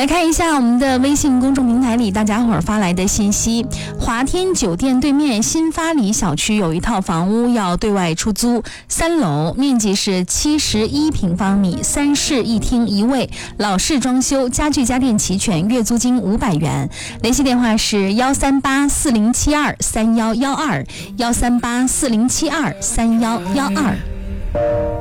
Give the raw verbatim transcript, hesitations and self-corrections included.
来看一下我们的微信公众平台里大家伙儿发来的信息。华天酒店对面新发里小区有一套房屋要对外出租，三楼，面积是七十一平方米，三室一厅一卫，老式装修，家具家电齐全，月租金五百元。联系电话是幺三八四零七二三幺幺二，幺三八四零七二三幺幺二。